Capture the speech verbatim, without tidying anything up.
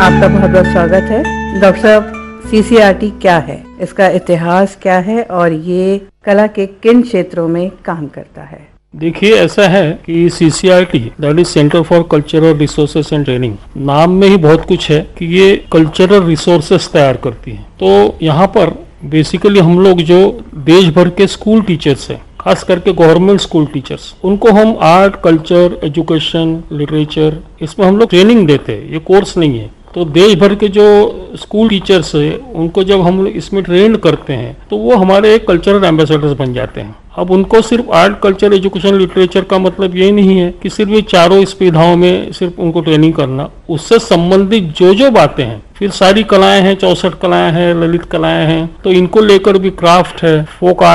आपका बहुत बहुत स्वागत है। डॉक्टर साहब, सीसीआरटी क्या है, इसका इतिहास क्या है और ये कला के किन क्षेत्रों में काम करता है? देखिए, ऐसा है कि CCRT that is centre for cultural resources and training, नाम में ही बहुत कुछ है कि ये कल्चरल रिसोर्सेज तैयार करती है। तो यहाँ पर बेसिकली हम लोग जो देश भर के स्कूल टीचर्स हैं, खास करके गवर्नमेंट स्कूल टीचर्स, उनको हम आर्ट, कल्चर, एजुकेशन, लिटरेचर, इसमें हम लोग ट्रेनिंग देते हैं। ये कोर्स नहीं है। तो देश भर के जो स्कूल टीचर्स है, उनको जब हम इसमें ट्रेन करते हैं तो वो हमारे एक कल्चरल एम्बेसडर्स बन जाते हैं। अब उनको सिर्फ आर्ट, कल्चर, एजुकेशन, लिटरेचर का मतलब ये नहीं है कि सिर्फ ये चारों स्पर्धाओं में सिर्फ उनको ट्रेनिंग करना। उससे संबंधित जो जो बातें हैं, फिर सारी कलाएं हैं, चौसठ कलाएं हैं, ललित कलाएं हैं, तो इनको लेकर भी क्राफ्ट है, फोक आर्ट